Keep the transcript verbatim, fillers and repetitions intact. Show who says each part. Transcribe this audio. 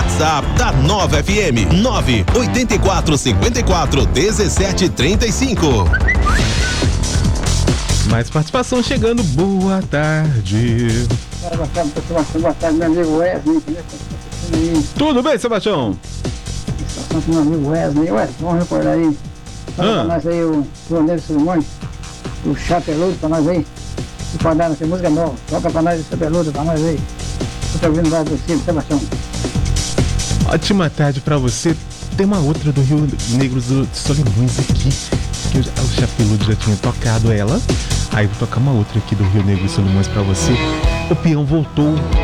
Speaker 1: WhatsApp da Nova F M, nove oito quatro cinco quatro um sete três cinco.
Speaker 2: Mais participação chegando, boa tarde.
Speaker 3: Boa tarde, meu amigo Wesley.
Speaker 2: Tudo bem, Sebastião?
Speaker 3: Meu amigo Wesley, Wesley, vamos recordar aí. Fala
Speaker 2: Ah.
Speaker 3: pra nós aí o Joaneiro Simões, o Chapeludo pra nós aí. Recordar essa música nova. Toca pra nós o Chapeludo pra nós aí. Você tá ouvindo lá do Ciro, Sebastião?
Speaker 2: Ótima tarde pra você. Tem uma outra do Rio Negro do Solimões aqui, que eu já- o Chapeludo já tinha tocado ela. Aí vou tocar uma outra aqui do Rio Negro e Solimões pra você. O peão voltou.